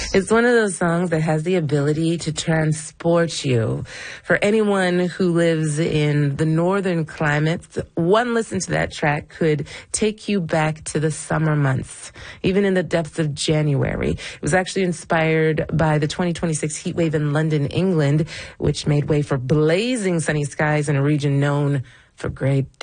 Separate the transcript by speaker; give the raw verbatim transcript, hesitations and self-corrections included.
Speaker 1: It's one of those songs that has the ability to transport you. For anyone who lives in the northern climates, one listen to that track could take you back to the summer months, even in the depths of January. It was actually inspired by the twenty twenty-six heat wave in London, England, which made way for blazing sunny skies in a region known for great